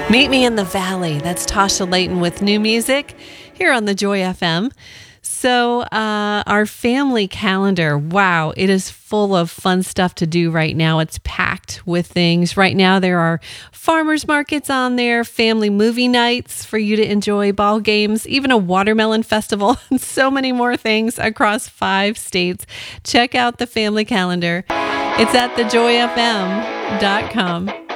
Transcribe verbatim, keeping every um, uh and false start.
Meet Me in the Valley. That's Tasha Layton with new music here on the Joy F M. So uh, our family calendar, wow, it is full of fun stuff to do right now. It's packed with things. Right now there are farmers markets on there, family movie nights for you to enjoy, ball games, even a watermelon festival, and so many more things across five states. Check out the family calendar. It's at the joy f m dot com.